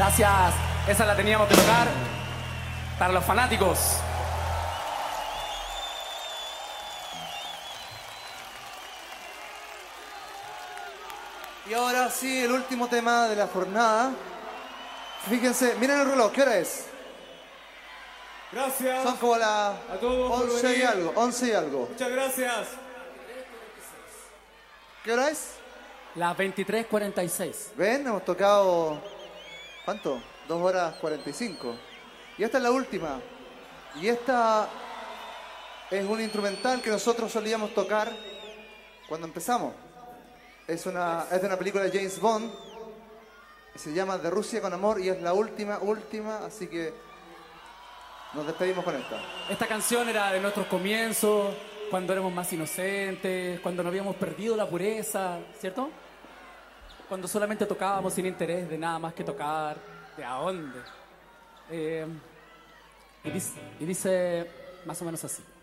Gracias. Esa la teníamos que tocar para los fanáticos. Y ahora sí, el último tema de la jornada. Fíjense, miren el reloj, ¿qué hora es? Gracias. Son como las a todos por 11 y venir. algo, 11 y algo. Muchas gracias. ¿Qué hora es? Las 23:46. ¿Ven? Hemos tocado... ¿Cuánto? 2 horas 45. Y esta es la última. Y esta es un instrumental que nosotros solíamos tocar cuando empezamos. Es de una película de James Bond. Se llama De Rusia con Amor y es la última, así que nos despedimos con esta. Esta canción era de nuestros comienzos, cuando éramos más inocentes, cuando no habíamos perdido la pureza, ¿cierto? Cuando solamente tocábamos sin interés de nada más que tocar. ¿De a dónde? Y dice más o menos así.